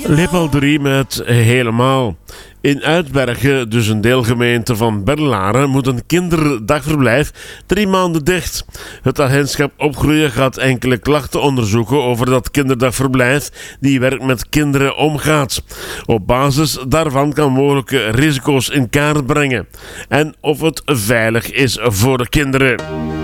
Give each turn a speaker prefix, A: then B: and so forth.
A: Leopold 3 met Helemaal. In Uitbergen, dus een deelgemeente van Berlaren, moet een kinderdagverblijf 3 maanden dicht. Het agentschap Opgroeien gaat enkele klachten onderzoeken over dat kinderdagverblijf die werkt met kinderen omgaat. Op basis daarvan kan mogelijke risico's in kaart brengen en of het veilig is voor de kinderen.